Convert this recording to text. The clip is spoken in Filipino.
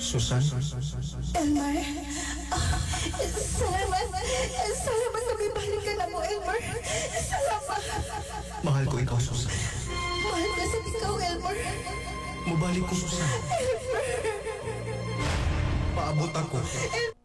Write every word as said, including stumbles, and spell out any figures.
Susan? Elmer, ah, salamat. Salamat na may balik ka na mo, Elmer. Salamat. Mahal ko ikaw, Susan. Mahal ka sa ikaw, Elmer. Mubalik ko, Susan. Elmer. Paabot ako. Elmer.